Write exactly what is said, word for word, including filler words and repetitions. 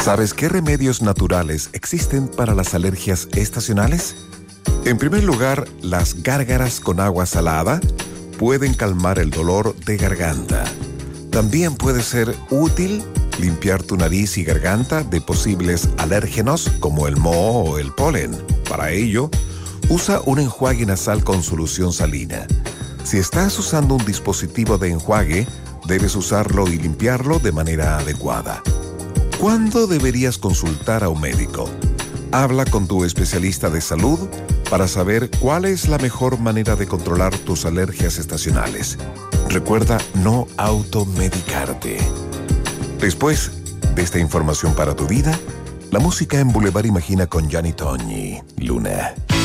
¿Sabes qué remedios naturales existen para las alergias estacionales? En primer lugar, las gárgaras con agua salada pueden calmar el dolor de garganta. También puede ser útil limpiar tu nariz y garganta de posibles alérgenos como el moho o el polen. Para ello, usa un enjuague nasal con solución salina. Si estás usando un dispositivo de enjuague, debes usarlo y limpiarlo de manera adecuada. ¿Cuándo deberías consultar a un médico? Habla con tu especialista de salud para saber cuál es la mejor manera de controlar tus alergias estacionales. Recuerda no automedicarte. Después de esta información para tu vida, la música en Boulevard Imagina con Gianni Togni, Luna.